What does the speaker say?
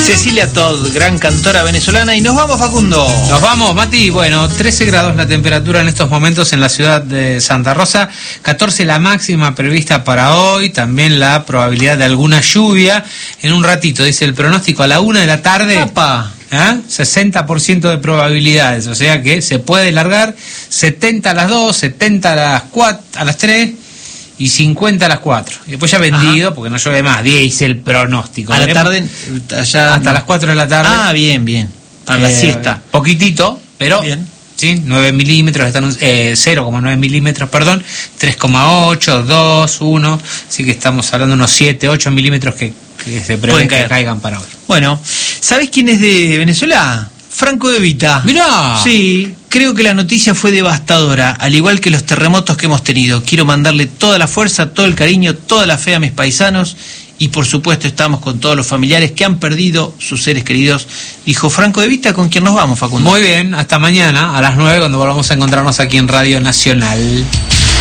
Cecilia Todd, gran cantora venezolana. Y nos vamos, Facundo. Nos vamos, Mati. Bueno, 13 grados la temperatura en estos momentos en la ciudad de Santa Rosa, 14 la máxima prevista para hoy, también la probabilidad de alguna lluvia en un ratito, dice el pronóstico, a la 1 de la tarde. ¡Apa! 60% de probabilidades, o sea que se puede largar 70 a las 2, 70 a las 4, a las 3 y 50 a las 4. Y después ya vendido, porque no llueve más, dice el pronóstico. A la tarde, allá hasta las 4 de la tarde. Ah, bien, bien. Para la siesta. Poquitito, pero bien. ¿Sí? 9 milímetros, están 0,9 milímetros, perdón, 3,8, 2, 1, así que estamos hablando de unos 7, 8 milímetros que se prevé que caigan para hoy. Bueno, ¿sabés quién es de Venezuela? Franco De Vita. ¡Mirá! Sí, creo que la noticia fue devastadora, al igual que los terremotos que hemos tenido. Quiero mandarle toda la fuerza, todo el cariño, toda la fe a mis paisanos. Y por supuesto estamos con todos los familiares que han perdido sus seres queridos, dijo Franco De Vita, con quien nos vamos, Facundo. Muy bien, hasta mañana a las 9 cuando volvamos a encontrarnos aquí en Radio Nacional.